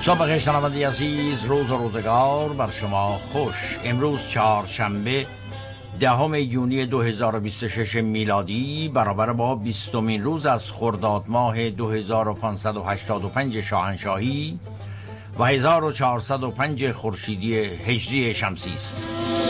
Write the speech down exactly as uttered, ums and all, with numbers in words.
صبح بخیر شنونده عزیز، روز و روزگار بر شما خوش. امروز چهارشنبه دهم یونی دو هزار و بیست و شش میلادی برابر با بیستمین روز از خرداد ماه دو هزار و پانصد و هشتاد و پنج شاهنشاهی و هزار و چهارصد و پنج خورشیدی هجری شمسی است.